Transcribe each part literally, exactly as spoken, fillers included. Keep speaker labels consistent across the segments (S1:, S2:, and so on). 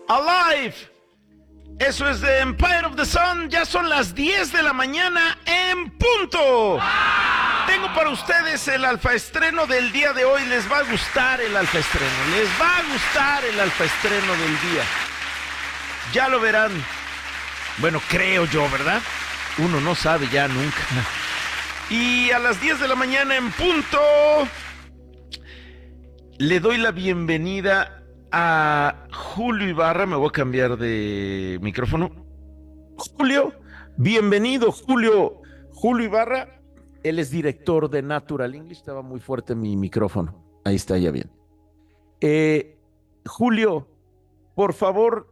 S1: Alive. Eso es de Empire of the Sun. Ya son las diez de la mañana en punto. Tengo para ustedes el alfaestreno del día de hoy. Les va a gustar el alfaestreno. Les va a gustar el alfaestreno del día. Ya lo verán. Bueno, creo yo, ¿verdad? Uno no sabe ya nunca. Y a las diez de la mañana en punto, le doy la bienvenida a Julio Ibarra. Me voy a cambiar de micrófono. Julio, bienvenido, Julio. Julio Ibarra, él es director de Natural English. Estaba muy fuerte mi micrófono. Ahí está, ya bien. Eh, Julio, por favor,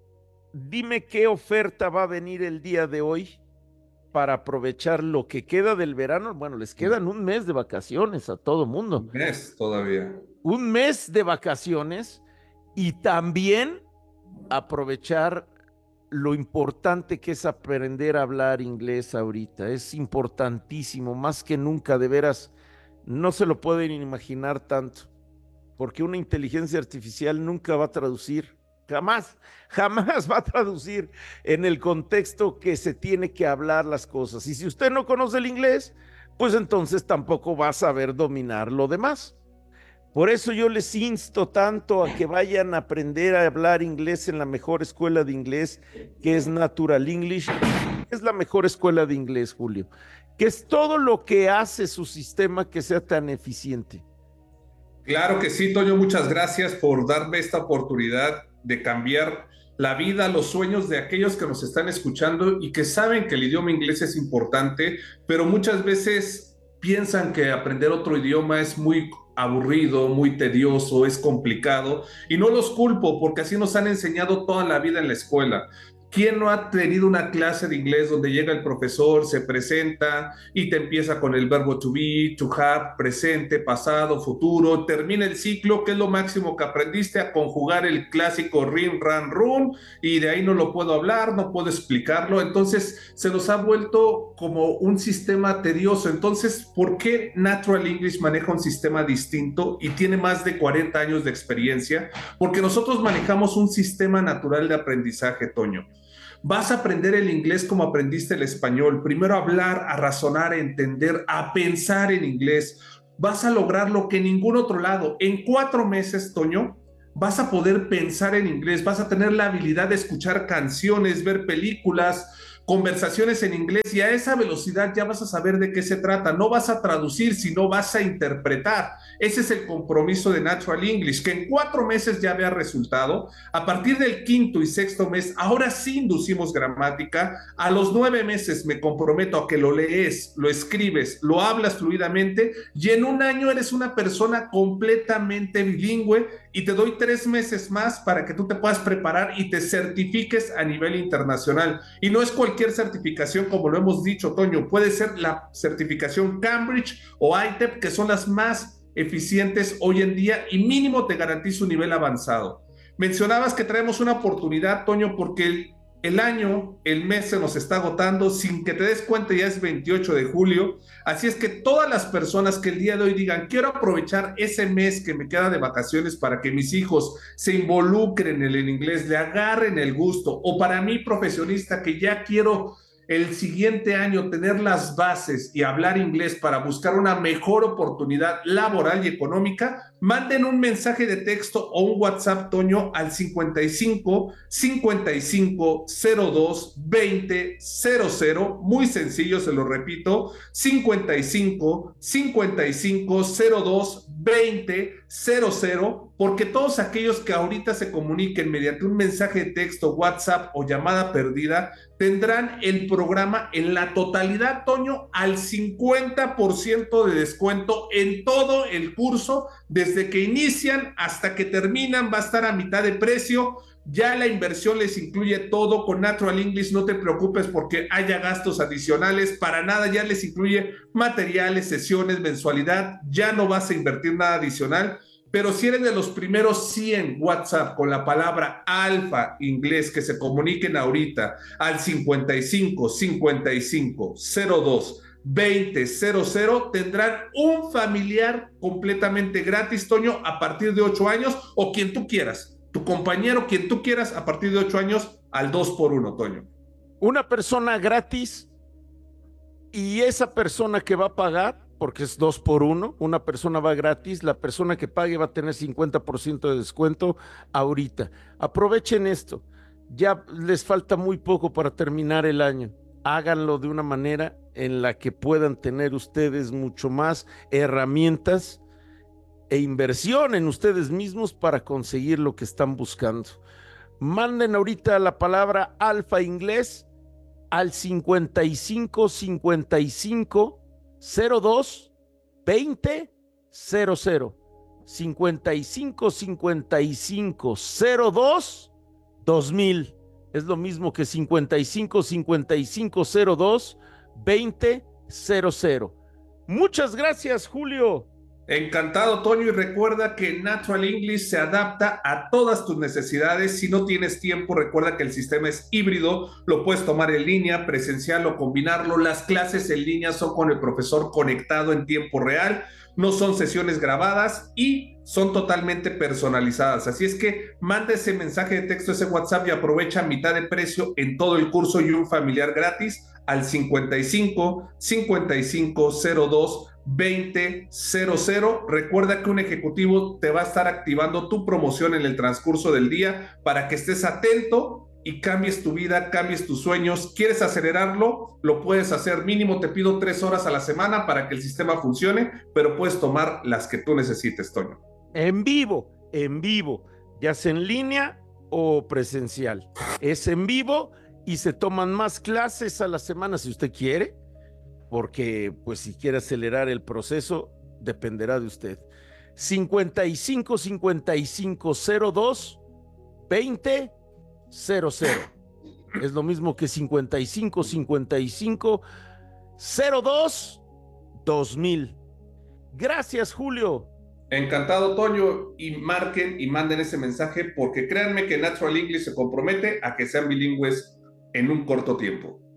S1: dime qué oferta va a venir el día de hoy para aprovechar lo que queda del verano. Bueno, les quedan un mes de vacaciones a todo mundo.
S2: Un mes todavía.
S1: Un mes de vacaciones y también aprovechar lo importante que es aprender a hablar inglés ahorita. Es importantísimo, más que nunca, de veras. No se lo pueden imaginar tanto, porque una inteligencia artificial nunca va a traducir. Jamás, jamás va a traducir en el contexto que se tiene que hablar las cosas. Y si usted no conoce el inglés, pues entonces tampoco va a saber dominar lo demás. Por eso yo les insto tanto a que vayan a aprender a hablar inglés en la mejor escuela de inglés, que es Natural English. Es la mejor escuela de inglés, Julio, que es todo lo que hace su sistema que sea tan eficiente.
S2: Claro que sí, Toño, muchas gracias por darme esta oportunidad de cambiar la vida, los sueños de aquellos que nos están escuchando y que saben que el idioma inglés es importante, pero muchas veces piensan que aprender otro idioma es muy aburrido, muy tedioso, es complicado, y no los culpo porque así nos han enseñado toda la vida en la escuela. ¿Quién no ha tenido una clase de inglés donde llega el profesor, se presenta y te empieza con el verbo to be, to have, presente, pasado, futuro, termina el ciclo, que es lo máximo que aprendiste, a conjugar el clásico rin, ran, run, y de ahí no lo puedo hablar, no puedo explicarlo? Entonces se nos ha vuelto como un sistema tedioso. Entonces, ¿por qué Natural English maneja un sistema distinto y tiene más de cuarenta años de experiencia? Porque nosotros manejamos un sistema natural de aprendizaje, Toño. Vas a aprender el inglés como aprendiste el español. Primero a hablar, a razonar, a entender, a pensar en inglés. Vas a lograr lo que en ningún otro lado. En cuatro meses, Toño, vas a poder pensar en inglés. Vas a tener la habilidad de escuchar canciones, ver películas, conversaciones en inglés, y a esa velocidad ya vas a saber de qué se trata. No vas a traducir, sino vas a interpretar. Ese es el compromiso de Natural English, que en cuatro meses ya vea resultado. A partir del quinto y sexto mes, ahora sí inducimos gramática. A los nueve meses me comprometo a que lo lees, lo escribes, lo hablas fluidamente, y en un año eres una persona completamente bilingüe, y te doy tres meses más para que tú te puedas preparar y te certifiques a nivel internacional. Y no es cualquier certificación, como lo hemos dicho, Toño. Puede ser la certificación Cambridge o I T E P, que son las más eficientes hoy en día, y mínimo te garantiza un nivel avanzado. Mencionabas que traemos una oportunidad, Toño, porque el, el año, el mes se nos está agotando. Sin que te des cuenta, ya es veintiocho de julio. Así es que todas las personas que el día de hoy digan, quiero aprovechar ese mes que me queda de vacaciones para que mis hijos se involucren en el inglés, le agarren el gusto, o para mí, profesionista, que ya quiero el siguiente año tener las bases y hablar inglés para buscar una mejor oportunidad laboral y económica, manden un mensaje de texto o un WhatsApp, Toño, al cincuenta y cinco, cincuenta y cinco, cero dos, veinte, cero cero. Muy sencillo, se lo repito, cincuenta y cinco, cincuenta y cinco, cero dos, veinte, cero cero, porque todos aquellos que ahorita se comuniquen mediante un mensaje de texto, WhatsApp o llamada perdida, tendrán el programa en la totalidad, Toño, al cincuenta por ciento de descuento en todo el curso. Desde que inician hasta que terminan va a estar a mitad de precio. Ya la inversión les incluye todo. Con Natural English no te preocupes porque haya gastos adicionales, para nada. Ya les incluye materiales, sesiones, mensualidad. Ya no vas a invertir nada adicional. Pero si eres de los primeros cien WhatsApp con la palabra Alfa Inglés que se comuniquen ahorita al cincuenta y cinco, cincuenta y cinco, cero dos, veinte, cero cero, tendrán un familiar completamente gratis, Toño, a partir de ocho años, o quien tú quieras. tu compañero, quien tú quieras, a partir de ocho años, al dos por uno, Toño.
S1: Una persona gratis y esa persona que va a pagar, porque es dos por uno, una persona va gratis, la persona que pague va a tener cincuenta por ciento de descuento ahorita. Aprovechen esto, ya les falta muy poco para terminar el año. Háganlo de una manera en la que puedan tener ustedes mucho más herramientas e inversión en ustedes mismos para conseguir lo que están buscando. Manden ahorita la palabra Alfa Inglés al cincuenta y cinco cincuenta y cinco cero dos veinte cero cero. cincuenta y cinco cincuenta y cinco cero dos dos mil. Es lo mismo que cincuenta y cinco cincuenta y cinco cero dos veinte cero cero. Muchas gracias, Julio.
S2: Encantado, Toño, y recuerda que Natural English se adapta a todas tus necesidades. Si no tienes tiempo, recuerda que el sistema es híbrido, lo puedes tomar en línea, presencial o combinarlo. Las clases en línea son con el profesor conectado en tiempo real, no son sesiones grabadas y son totalmente personalizadas. Así es que manda ese mensaje de texto, ese WhatsApp, y aprovecha mitad de precio en todo el curso y un familiar gratis al cincuenta y cinco cincuenta y cinco cero dos veinte cero cero. Recuerda que un ejecutivo te va a estar activando tu promoción en el transcurso del día para que estés atento y cambies tu vida, cambies tus sueños. ¿Quieres acelerarlo? Lo puedes hacer. Mínimo te pido tres horas a la semana para que el sistema funcione, pero puedes tomar las que tú necesites, Toño.
S1: En vivo, en vivo, ya sea en línea o presencial. Es en vivo y se toman más clases a la semana si usted quiere, porque pues si quiere acelerar el proceso, dependerá de usted. cincuenta y cinco cincuenta y cinco cero dos veinte cero cero. Es lo mismo que cincuenta y cinco cincuenta y cinco cero dos dos mil. Gracias, Julio.
S2: Encantado, Toño, y marquen y manden ese mensaje porque créanme que Natural English se compromete a que sean bilingües en un corto tiempo.